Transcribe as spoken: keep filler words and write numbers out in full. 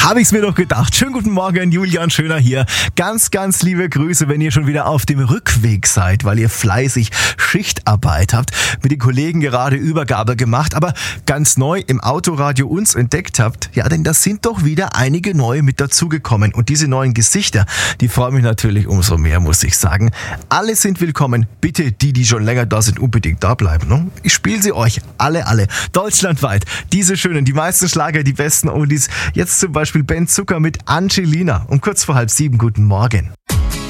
Habe ich's mir doch gedacht. Schönen guten Morgen, Julian Schöner hier. Ganz, ganz liebe Grüße, wenn ihr schon wieder auf dem Rückweg seid, weil ihr fleißig Schichtarbeit habt, mit den Kollegen gerade Übergabe gemacht, aber ganz neu im Autoradio uns entdeckt habt. Ja, denn da sind doch wieder einige neue mit dazugekommen. Und diese neuen Gesichter, die freuen mich natürlich umso mehr, muss ich sagen. Alle sind willkommen. Bitte, die, die schon länger da sind, unbedingt da bleiben. Ne? Ich spiele sie euch alle, alle. Deutschlandweit. Diese schönen, die meisten Schlager, die besten Oldies. Jetzt zum Beispiel Ben Zucker mit Angelina. Um kurz vor halb sieben. Guten Morgen.